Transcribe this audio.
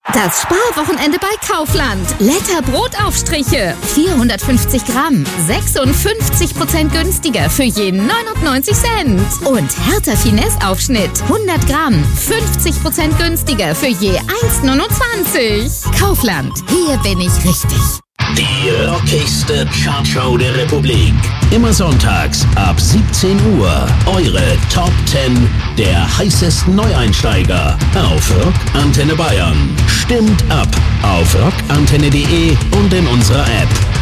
Das Sparwochenende bei Kaufland. Letter Brotaufstriche. 450 Gramm. 56% günstiger für jeden 99 Cent. Und Hertha Finesse Aufschnitt. 100 Gramm. 50% günstiger für je 1,29. Kaufland. Hier bin ich richtig. Die rockigste Chartshow der Republik. Immer sonntags ab 17 Uhr. Eure Top 10 der heißesten Neueinsteiger auf Rock Antenne Bayern. Stimmt ab auf rockantenne.de und in unserer App.